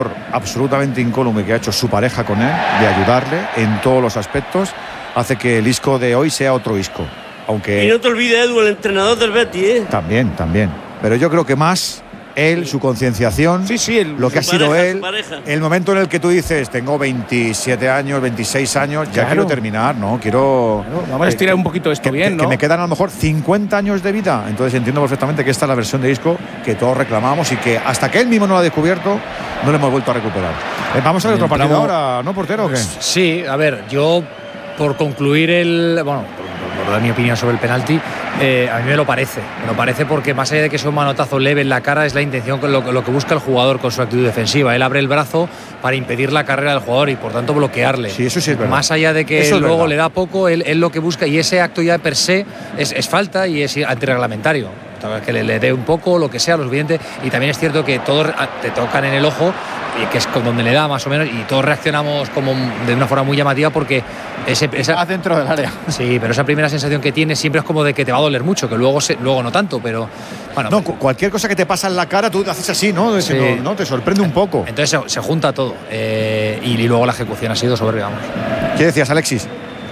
absolutamente incólume que ha hecho su pareja con él, de ayudarle en todos los aspectos, hace que el Isco de hoy sea otro Isco. Aunque... Y no te olvides, Edu, el entrenador del Betis, ¿eh? También. Pero yo creo que más él, su concienciación, lo que ha sido él, el momento en el que tú dices, tengo 27 años, 26 años, ya quiero terminar, ¿no? Vamos a estirar un poquito esto bien, ¿no? Que me quedan a lo mejor 50 años de vida. Entonces entiendo perfectamente que esta es la versión de Isco que todos reclamamos y que hasta que él mismo no lo ha descubierto, no lo hemos vuelto a recuperar. Vamos a ver otro partido ahora, ¿no, portero? ¿O qué? Sí, a ver, yo por concluir por dar mi opinión sobre el penalti, a mí me lo parece porque más allá de que sea un manotazo leve en la cara, es la intención con lo que busca el jugador con su actitud defensiva. Él abre el brazo para impedir la carrera del jugador y por tanto bloquearle. Sí, eso sí es verdad. Más allá de que luego le da poco, él lo que busca, y ese acto ya per se es falta y es antirreglamentario. Que le dé un poco, lo que sea, lo suficiente. Y también es cierto que todos te tocan en el ojo, y que es donde le da más o menos, y todos reaccionamos como de una forma muy llamativa porque esa dentro del área. Sí, pero esa primera sensación que tienes siempre es como de que te va a doler mucho, que luego no tanto, pero bueno. No, cualquier cosa que te pasa en la cara tú haces así, ¿no? Sí. No, te sorprende un poco. Entonces se junta todo, y luego la ejecución ha sido soberbia, vamos. ¿Qué decías, Alexis?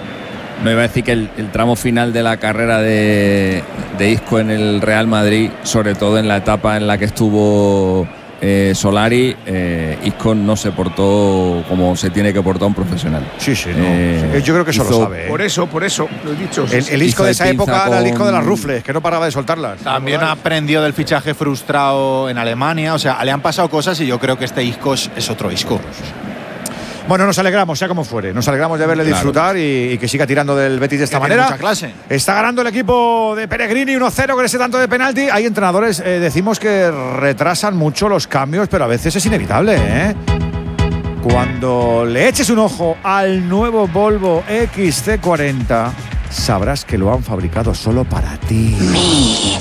No, iba a decir que el tramo final de la carrera de Isco en el Real Madrid, sobre todo en la etapa en la que estuvo Solari, Isco no se portó como se tiene que portar un profesional. Sí, no. Yo creo que eso lo sabe. Por eso lo he dicho. El Isco de esa época era el Isco de las rufles, que no paraba de soltarlas. También aprendió del fichaje frustrado en Alemania. O sea, le han pasado cosas y yo creo que este Isco es otro Isco. Bueno, nos alegramos, sea como fuere. Nos alegramos de verle disfrutar y que siga tirando del Betis de esta manera. Mucha clase. Está ganando el equipo de Pellegrini 1-0 con ese tanto de penalti. Hay entrenadores, decimos que retrasan mucho los cambios, pero a veces es inevitable, ¿eh? Cuando le eches un ojo al nuevo Volvo XC40, sabrás que lo han fabricado solo para ti. Mi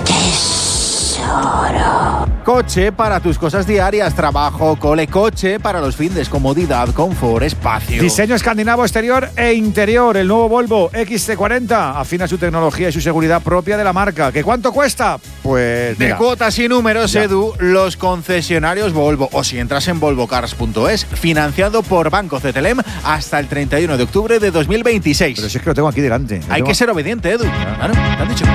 tesoro. Coche para tus cosas diarias, trabajo, cole, coche para los fines, comodidad, confort, espacio. Diseño escandinavo exterior e interior. El nuevo Volvo XC40 afina su tecnología y su seguridad propia de la marca. ¿Qué cuánto cuesta? Pues de cuotas y números, ya. Edu, los concesionarios Volvo. O si entras en volvocars.es, financiado por Banco CTLM hasta el 31 de octubre de 2026. Pero si es que lo tengo aquí delante. Hay que ser obediente, Edu. Claro, te han dicho.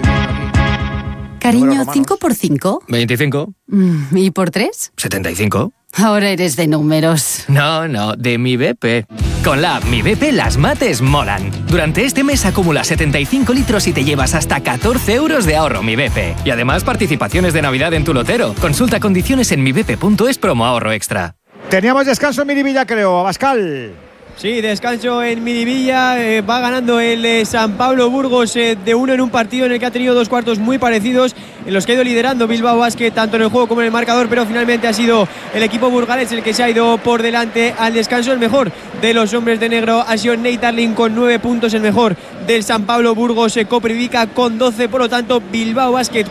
Cariño, 5 por 5. 25. ¿Y por 3? 75. Ahora eres de números. No, de Mi BP. Con la app Mi BP las mates molan. Durante este mes acumula 75 litros y te llevas hasta 14 euros de ahorro Mi BP. Y además participaciones de Navidad en tu lotero. Consulta condiciones en mibp.es promo ahorro extra. Teníamos descanso en Miribilla, creo, Abascal. Sí, descanso en Miribilla, va ganando el San Pablo Burgos de 1 en un partido en el que ha tenido dos cuartos muy parecidos, en los que ha ido liderando Bilbao Basket tanto en el juego como en el marcador, pero finalmente ha sido el equipo burgalés el que se ha ido por delante al descanso. El mejor de los hombres de negro ha sido Nate Darling con 9 puntos, el mejor del San Pablo Burgos Koprivica con 12, por lo tanto Bilbao Basket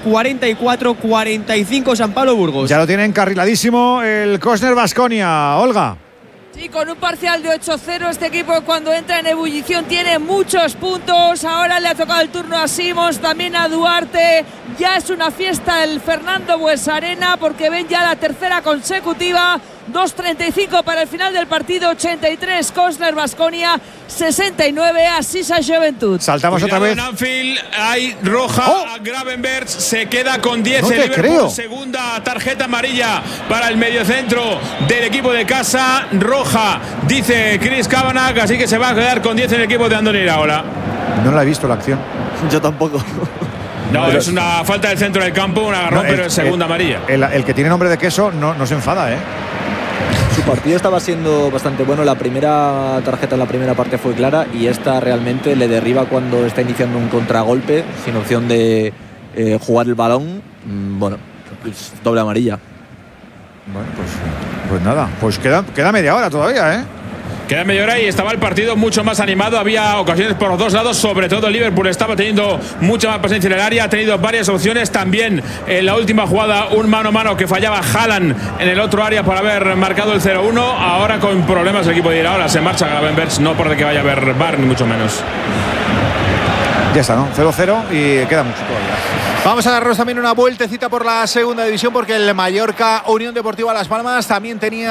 44-45 San Pablo Burgos. Ya lo tiene encarriladísimo el Cosner Baskonia, Olga. Sí, con un parcial de 8-0 este equipo cuando entra en ebullición tiene muchos puntos. Ahora le ha tocado el turno a Simons, también a Duarte. Ya es una fiesta el Fernando Buesarena porque ven ya la tercera consecutiva. 2.35 para el final del partido, 83 Cosner Baskonia, 69 Asisa Juventud. Saltamos otra vez. En Anfield hay roja a Gravenberch, se queda con 10 en Liverpool. Segunda tarjeta amarilla para el mediocentro del equipo de casa. Roja, dice Chris Kavanagh, así que se va a quedar con 10 en el equipo de Andoni Iraola. No la he visto la acción. Yo tampoco. No, es una falta del centro del campo, un agarrón, pero es segunda amarilla. El que tiene nombre de queso no se enfada, ¿eh? Su partido estaba siendo bastante bueno. La primera tarjeta en la primera parte fue clara y esta realmente le derriba cuando está iniciando un contragolpe sin opción de jugar el balón. Bueno, pues doble amarilla. Bueno, pues nada, pues queda media hora todavía, ¿eh? Queda media hora y estaba el partido mucho más animado. Había ocasiones por los dos lados, sobre todo el Liverpool estaba teniendo mucha más presencia en el área, ha tenido varias opciones. También en la última jugada un mano a mano que fallaba Haaland en el otro área por haber marcado el 0-1. Ahora con problemas el equipo de Iraola, se marcha Gravenberch, no porque que vaya a haber VAR ni mucho menos. Ya está, ¿no? 0-0 y queda mucho todavía. Vamos a darnos también una vueltecita por la segunda división porque el Mallorca Unión Deportiva Las Palmas también tenía